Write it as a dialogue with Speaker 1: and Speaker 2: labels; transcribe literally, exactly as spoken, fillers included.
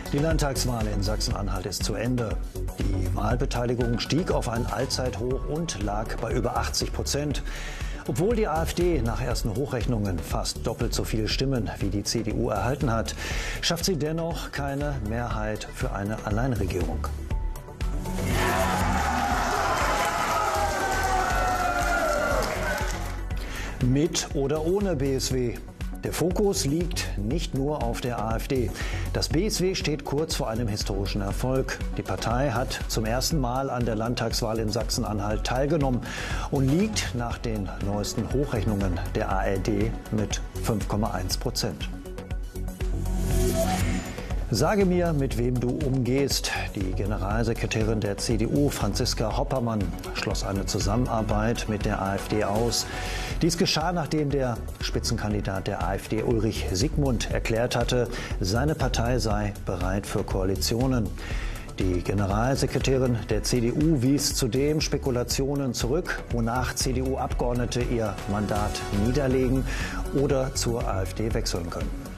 Speaker 1: Die Landtagswahl in Sachsen-Anhalt ist zu Ende. Die Wahlbeteiligung stieg auf ein Allzeithoch und lag bei über achtzig Prozent. Obwohl die AfD nach ersten Hochrechnungen fast doppelt so viele Stimmen wie die C D U erhalten hat, schafft sie dennoch keine Mehrheit für eine Alleinregierung. Mit oder ohne B S W? Der Fokus liegt nicht nur auf der AfD. Das B S W steht kurz vor einem historischen Erfolg. Die Partei hat zum ersten Mal an der Landtagswahl in Sachsen-Anhalt teilgenommen und liegt nach den neuesten Hochrechnungen der A R D mit fünf Komma eins Prozent. Sage mir, mit wem du umgehst. Die Generalsekretärin der C D U, Franziska Hoppermann, schloss eine Zusammenarbeit mit der AfD aus. Dies geschah, nachdem der Spitzenkandidat der AfD, Ulrich Siegmund, erklärt hatte, seine Partei sei bereit für Koalitionen. Die Generalsekretärin der C D U wies zudem Spekulationen zurück, wonach C D U-Abgeordnete ihr Mandat niederlegen oder zur AfD wechseln können.